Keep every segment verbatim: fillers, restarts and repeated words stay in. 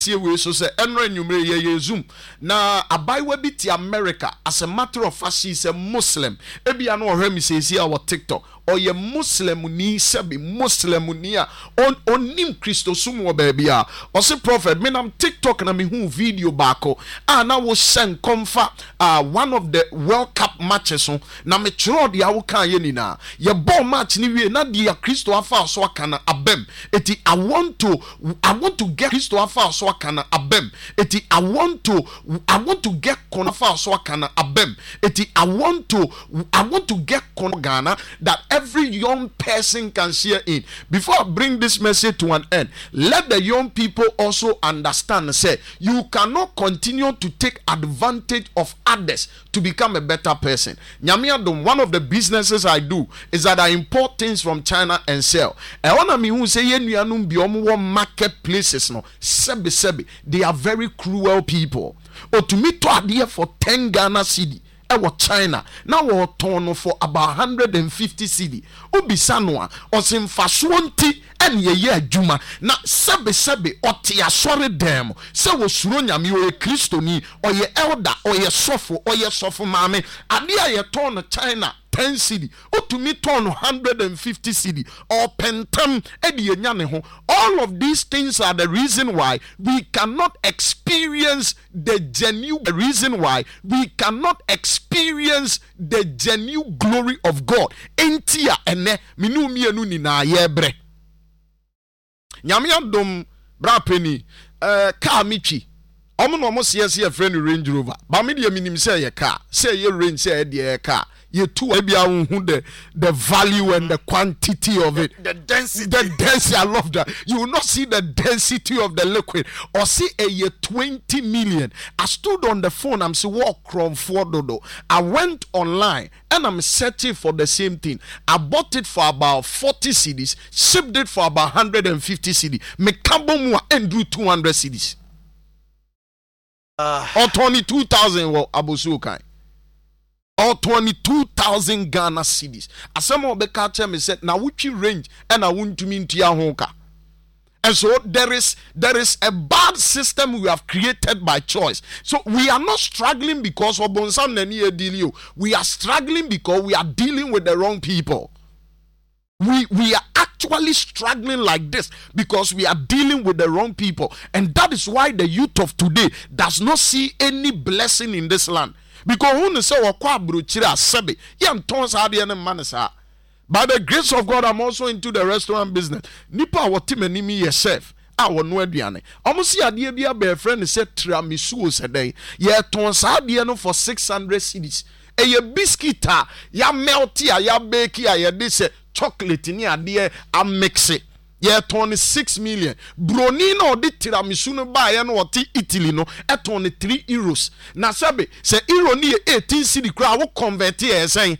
we so say enro enwumre ye ye zoom na abaiwa bi ti America as a matter of fact she is a Muslim ebia no ohwe mi say see our TikTok or ye Muslim ni sebi Muslim ni a on onim Christo sum wo ba bia o se prophet me nam TikTok na me hu video baako a na wo send comfa uh, one of the World Cup matches so na me chro de awo kan ye ni na ye ball match ni wie na de Christo afa so aka na abem eti I want to I want to get Christo afa so kana abem eti I want to I want to get konafa so kana abem eti I want to I want to get Ghana that every young person can share in. Before I bring this message to an end, let the young people also understand say you cannot continue to take advantage of others to become a better person. Nyamiadum, one of the businesses I do is that I import things from China and sell. I wanna me who say yenuanum bi omo marketplaces no sebi sebi they are very cruel people. Or to me to idea for ten Ghana cedi ewo China now we turn for about one hundred fifty cedi obisa no a osimfaso nti ene ye ye adwuma na sebe sebe ote asore dem se wo suro nyame o kristoni o ye elder o ye sofo o ye sofo maame ade a ye turn China ten cedi otumi turn one hundred fifty cedi or pentam edi enya ne ho. All of these things are the reason why we cannot experience the genuine the reason why we cannot experience the genuine glory of God. Entia ene minu mienu ni na yebre nyame adom bra peni eh car mitwi omo no mo se se friend Range Rover ba me de minim se ye car se ye range se ye car ye two ebia hu the the value and the quantity of it, the, the density the density. I love that. You will not see the density of the liquid or see a year twenty million. I stood on the phone, I'm saying walk from Fordodo. I went online and I'm searching for the same thing. I bought it for about forty cedis, shipped it for about one hundred fifty cedis. Me kabo and do two hundred cedis. Uh, or twenty-two thousand well, Abusukai. Or twenty-two thousand Ghana cedis. As some of the culture me said, now which range and I want to mean to Yahonka. And so there is there is a bad system we have created by choice. So we are not struggling because of Bonsam Neni Delio. We are struggling because we are dealing with the wrong people. We we are actually struggling like this because we are dealing with the wrong people. And that is why the youth of today does not see any blessing in this land. Because who say wakwa bruchira sebe yam tons ade ne manesa. By the grace of God, I'm also into the restaurant business. Nipa wati menimi ye chef a wono aduane. Omo si ade bia be friend say tiramisu o sedai. Ye tons ade no for six hundred cedis. E ye biscuit a ya melt a ya bake a ye de say chocolate ni ade a mix it. Yeah, twenty-six million. Broni no di tiramisu no ba ya no wati Italy no e twenty-three euros. Na sabe se euro ni eighteen cedi kra wo convert e sen.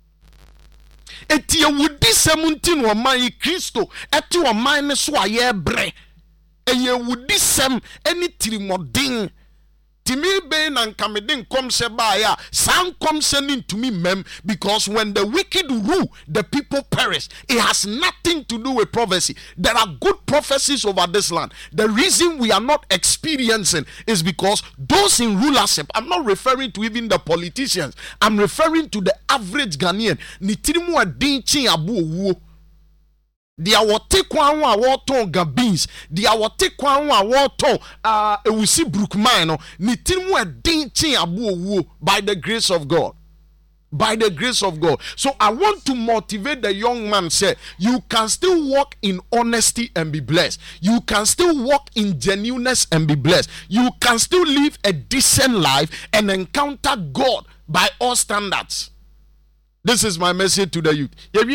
Eti e wudi seventeen wo man Kristo eti wo man ne so aye bre. E ye wudi sem eni tirimodin. Timi be na nkamedin kom se ba ya san kom se ntumi mem because when the wicked rule the people perish. It has nothing to do with prophecy. There are good prophecies over this land. The reason we are not experiencing is because those in rulership, I'm not referring to even the politicians, I'm referring to the average Ghanaian. Ni tirimu adinchi abu owo. Dia wote kwan wa woton gabins dia wote kwan wa woton uh ewusi brookman no ni tirimu edin chin abu owo by the grace of God. By the grace of God. So I want to motivate the young man, say you can still walk in honesty and be blessed. You can still walk in genuineness and be blessed. You can still live a decent life and encounter God by all standards. This is my message to the youth.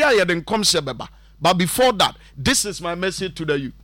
But before that, this is my message to the youth.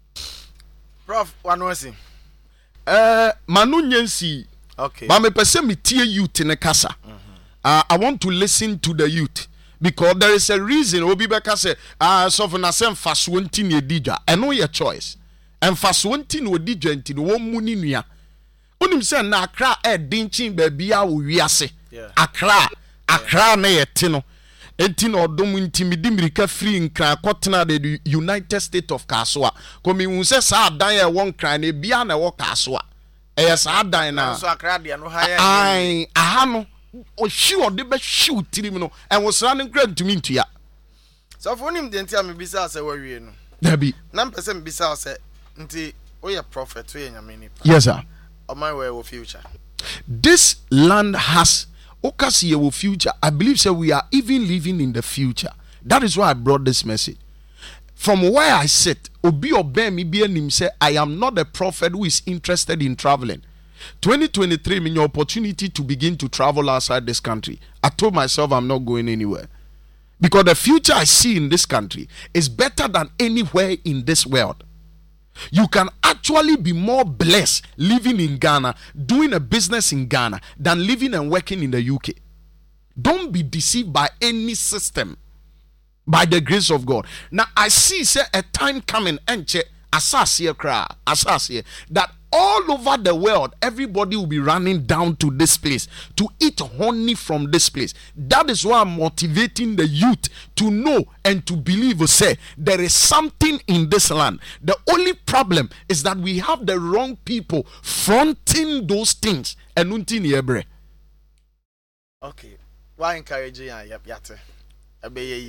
Prof, what was it? Uh, Manu Nyensi. Okay. But me pese me tie youth in the casa. Mm-hmm. Uh, I want to listen to the youth because there is a reason. Obi beka say, ah, so for na sem faswonti ne dija. I know your choice. And faswonti no dija nti no muni nua. Onim say na Accra e dinchin baabi a wo wiase. Accra, Accra na ye ti no. enti na odom intimidi mirika free nkran kotena the United States of Kaswa komi hu se sa adan e won kran na bia na wo Kaswa e sa adan na so akra de no ha ya ai aha no o hwi ode be hwi tirim no e wo sra ne nkran tumi ntua so for nim de ntia me bisa se wa wie no dabi na mpese me bisa se nti o ye prophet o ye nyame ni yes sir o my way of future this land has okasi your future. I believe so we are even living in the future. That is why I brought this message. From where I sit, Obi Obe mi bi anim say I am not a prophet who is interested in traveling. twenty twenty-three mean your opportunity to begin to travel outside this country. I told myself I'm not going anywhere. Because the future I see in this country is better than anywhere in this world. You can actually be more blessed living in Ghana, doing a business in Ghana, than living and working in the U K. Don't be deceived by any system, by the grace of God. Now, I see say, a time coming, enche, asasiye kra, asasiye, that all over the world, everybody will be running down to this place to eat honey from this place. That is why I'm motivating the youth to know and to believe, say, there is something in this land. The only problem is that we have the wrong people fronting those things. And unti ni ebre. Okay. Why encourage you? Yep, yate. Abeye yi.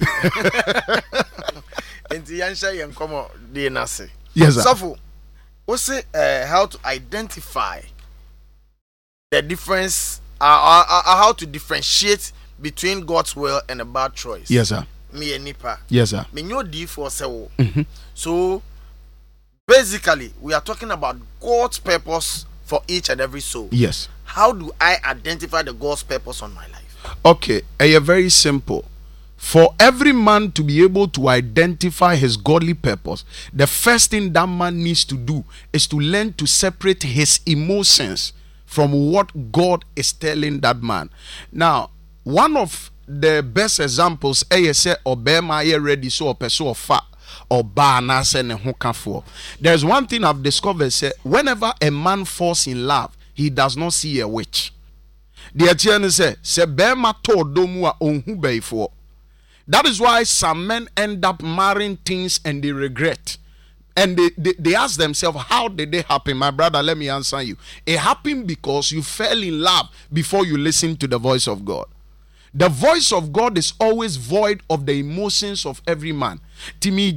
Enti yansha yen komo de nase. Yes, sir. So, we say uh, how to identify the difference, uh, uh, uh, how to differentiate between God's will and a bad choice. Yes, sir. Me and Nipa. Yes, sir. Me no D for so. Mm-hmm. So basically, we are talking about God's purpose for each and every soul. Yes. How do I identify the God's purpose on my life? Okay, a very simple. For every man to be able to identify his godly purpose, the first thing that man needs to do is to learn to separate his emotions from what God is telling that man. Now, one of the best examples, I say, Obama, you ready so or person or fat or bana send for. There's one thing I've discovered: say, whenever a man falls in love, he does not see a witch. The Etienne say, "Se bema to domua onhu beifo." That is why some men end up marrying things and they regret. And they, they, they ask themselves, how did they happen? My brother, let me answer you. It happened because you fell in love before you listened to the voice of God. The voice of God is always void of the emotions of every man. There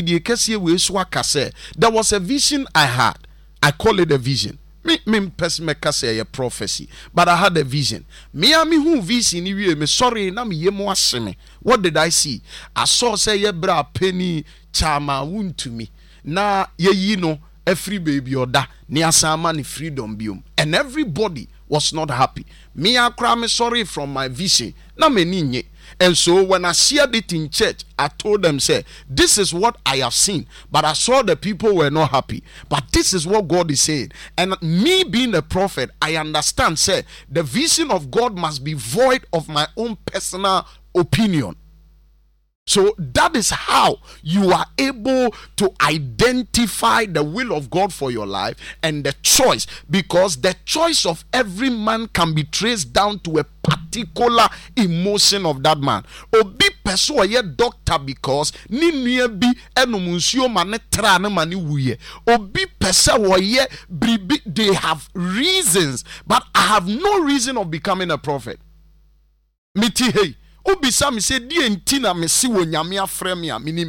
was a vision I had. I call it a vision. Me me person make say a prophecy, but I had a vision. Me a me who vision ni me sorry na me yemo aseme. What did I see? I saw say ye bra penny chama wun to me. Na ye yi no every baby oda ni asama ni freedom biom, and everybody was not happy. Me a cry me sorry from my vision. Na me ninye. And so when I shared it in church, I told them, say, this is what I have seen. But I saw the people were not happy. But this is what God is saying. And me being a prophet, I understand, say, the vision of God must be void of my own personal opinion. So that is how you are able to identify the will of God for your life and the choice, because the choice of every man can be traced down to a particular emotion of that man. Obi peso ye doctor because ni nua bi enomunsuo mane tra ne mane wuye. Obi pesa wo ye bribi. They have reasons, but I have no reason of becoming a prophet. Miti hey. Ubisa mi say di entina me si wo nyame afrɛ me a minim,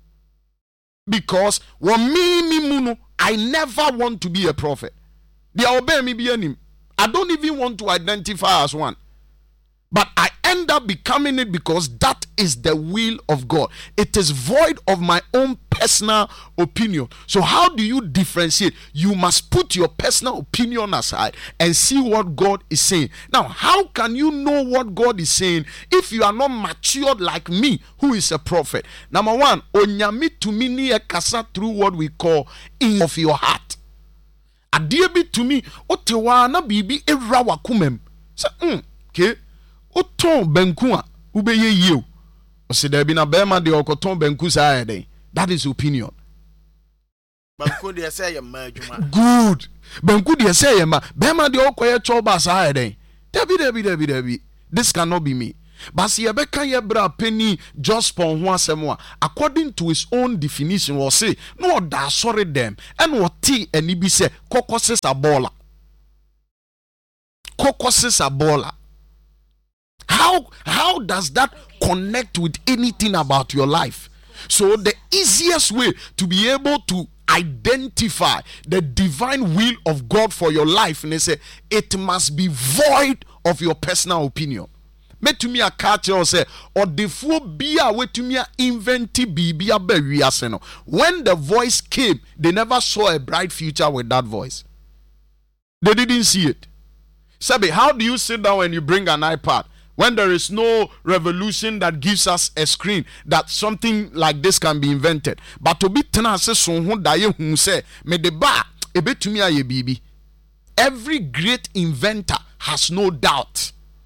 because wo me mi muno I never want to be a prophet. They obey me be anim. I don't even want to identify as one, but I end up becoming it because that is the will of God. It is void of my own personal opinion. So how do you differentiate? You must put your personal opinion aside and see what God is saying. Now, how can you know what God is saying if you are not matured like me, who is a prophet? Number one, onyami tumi ni ekasa through what we call in of your heart. Adie bi tumi otewa na bibi ewra wakumem. Say, mm, okay. Oton benku a ubeye yie o se da bi na be ma de okoton benku sa eden. That is opinion. Benku de say ye ma adwuma. Good. Benku de say ye ma be ma de okoye choba sa eden. Debi debi debi debi. This cannot be me. But si yebeka yebra penny just pon ho asem a according to his own definition will say no da sorry them and what tea and be say kokoses a baller. Kokoses a baller. How how does that connect with anything about your life? So the easiest way to be able to identify the divine will of God for your life, and they say it must be void of your personal opinion. Me to me a catch or say or the fool be a way to me a inventi bibi a no. When the voice came, they never saw a bright future with that voice. They didn't see it. Sabi, how do you sit down when you bring an iPad? When there is no revolution that gives us a screen that something like this can be invented. But to be tenase so ho da ye hu say me de ba e betumi aye bibi. Every great inventor has no doubt.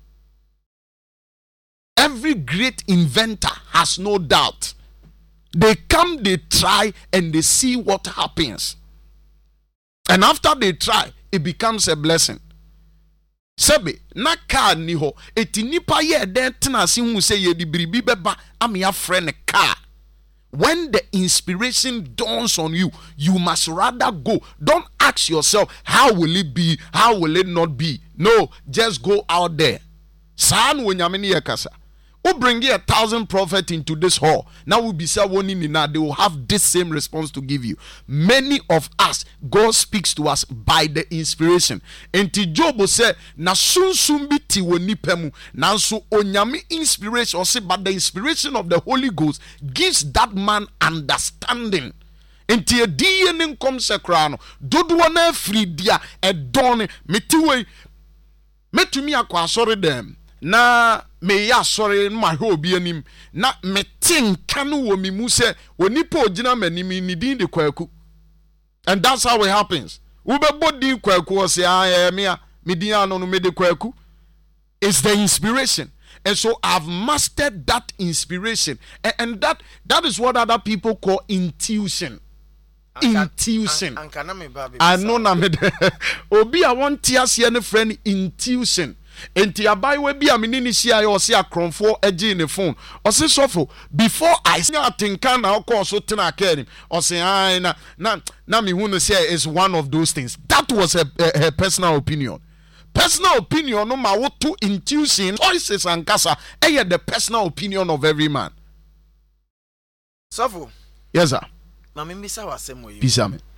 Every great inventor has no doubt. They come, they try, and they see what happens. And after they try, it becomes a blessing. Sebe na car ni ho eti nipa ye den tenase hu say ye di biribi beba am ya friend car. When the inspiration dawns on you, you must rather go. Don't ask yourself how will it be, how will it not be. No, just go out there. San wo nyame ne yakasa. Who bring a thousand prophets into this hall? Now we be say one in now they will have this same response to give you. Many of us, God speaks to us by the inspiration. Enti Job say na sun sun bi ti woni pemu nanso onyame inspiration or say but the inspiration of the Holy Ghost gives that man understanding. Enti edi ne nkom sekra no dodo na afri dia edon metiwe metumi akwa asori dem. Na me ya sorry ma he obi anim na me tin kanu wo mi mu se onipa ogina manim ni din de kwaku, and that's how it happens. We be body kwaku o se ah me a me din anu no me de kwaku. It's the inspiration, and so I've mastered that inspiration, and, and that that is what other people call intuition. Intuition. I know na me obi a won tiase ne friend intuition. Enti abai we bi amini si ayo o se akronfo agi ne phone o se sofo before I see atinka na o so tena akani o se ai na na na me hu no say is one of those things. That was a, a, a personal opinion. Personal opinion no ma wo to intuition choices and kasa eh the personal opinion of every man. Sofo. Yes sir. Na me bisa wasem wo yi. Bisa me.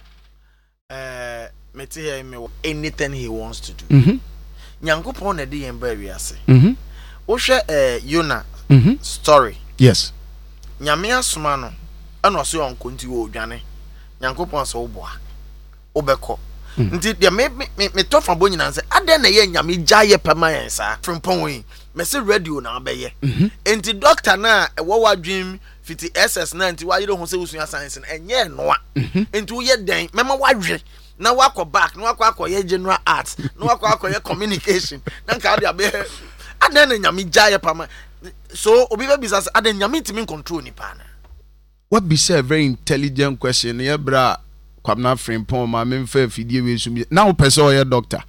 Eh me te hear me anything he wants to do. Mhm. Nyankopon na de yen ba wiase. Mhm. Wo hwe eh Yona Mhm. story. Yes. Nyame asoma no ana so yon konti wo odwane. Nyankopon so wo boa. Obekọ. Nti de me me me tofa bo nyina nse ade na ye nyame gyaye pema yen sa. Frimpon we. Me se radio na abeye. Enti doctor na wo wadwem fifty S S na nti wa yire ho se usua science na enye noa. Enti wo ye den mema wadwe. Na wako back, na wako akoye general arts, na wako akoye communication. Na nka ade abe adan na nyame gyaye pama. So obi be bisa adan nyame timi control ni pa na. What be say a very intelligent question. Ye bra kwamna frimpon ma me mfa fidie we sum. Now person or doctor.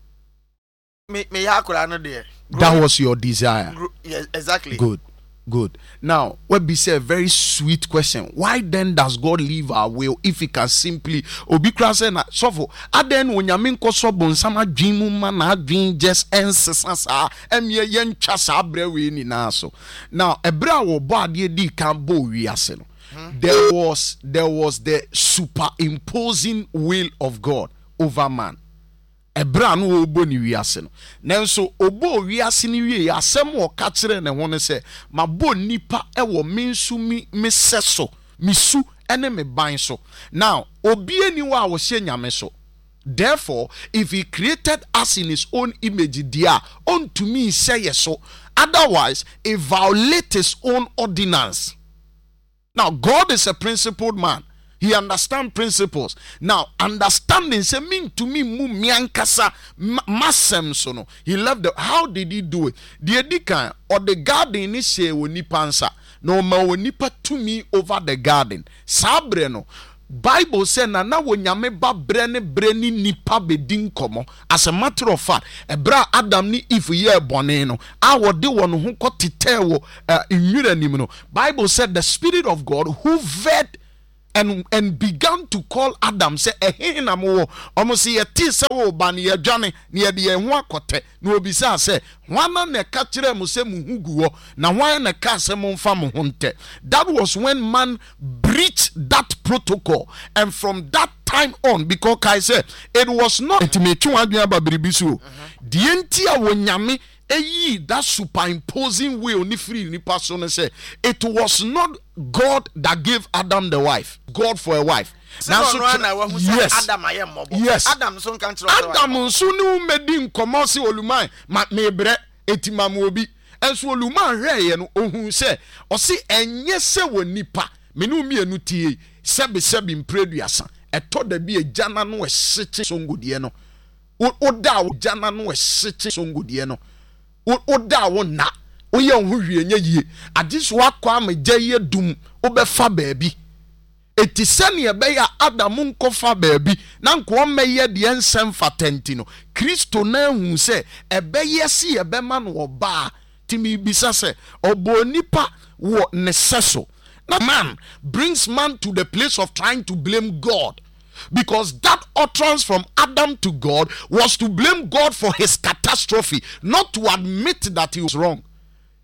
Me me ya akora no de. That was your desire. Yes, exactly. Good. Good. Now, what be say a very sweet question. Why then does God leave our will if he can simply obikra say na sofo aden onyame nkoso bonsam adwin mu ma na adwin just ensesa sa emye yen twa sa abra we ni na so. Now, ebra wo bo ade di kan bo wiase no. There was there was the superimposing will of God over man. Ebra no obo ni wiase no nanso obo wiase ni wie asem wo ka kire ne ho ne se mabo nipa e wo mensu mi meseso misu ene me ban so. Now obi ani wa wo hye nyame so. Therefore, if he created us in his own image dia unto me say yes so, otherwise it violates his own ordinance. Now God is a principled man. He understands principles. Now, understanding say mean to me mu miankasa masem so no. He left the how did he do it? The edika or the garden is say woni pansa. No ma woni pa to me over the garden. Sabre no. Bible said na na wo nyame ba bre ne bre ni nipa bedin komo. As a matter of fact, ebra Adam ni Eve ye bone no a wode won ho kotete wo nwura nim no. Bible said the Spirit of God hovered and and began to call Adam, say ehe na mo omo se ye ti se wo ba ne ye dwane ne ye de ye ho akote na obisa se hwana ne ka kire mo se mu huguo na hwan ne ka se mo mfa mo honte. That was when man breached that protocol, and from that time on, because Kai said it was not intimate adwuma ba biribisu the entia wo nyame eyi that superimposing will ni free ni person say it was not God that gave Adam the wife, God for a wife. Now, so, yes, Adam, I am yes, Adam, so can Adam, so no medin komosi olumai, ma mebre etimamu obi, and so olumai re no ohun say, or see enye se wo nipa, menu mi enu tie, sebi sebi impreduasa, e to de bi e jana no e sete songo die no, o da o jana no e sete songo die no, o da wo na. Oye onhu hwie nya yie adis wakwa amagya ye dum obefa baabi eti sane ebe ya Adam nkofa baabi na nko meye de ensem fatenti no Kristo na hu se ebe yesi ebe ma no oba timi bisa se obo nipa wo neseso. Now man brings man to the place of trying to blame God, because that utterance from Adam to God was to blame God for his catastrophe, not to admit that he was wrong.